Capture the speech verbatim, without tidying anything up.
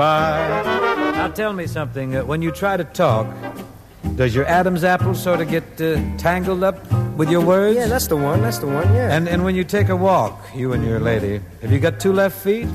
Now tell me something. Uh, when you try to talk, does your Adam's apple sort of get uh, tangled up with your words? Yeah, that's the one. That's the one, yeah. And and when you take a walk, you and your lady, have you got two left feet?